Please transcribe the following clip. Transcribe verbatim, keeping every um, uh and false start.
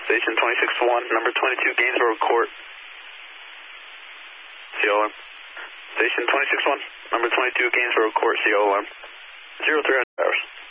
Station twenty-six one, number twenty-two, Gainsborough Court. C O alarm. Station twenty-six one, number twenty-two, Gainsborough Court, C O alarm. zero three hours.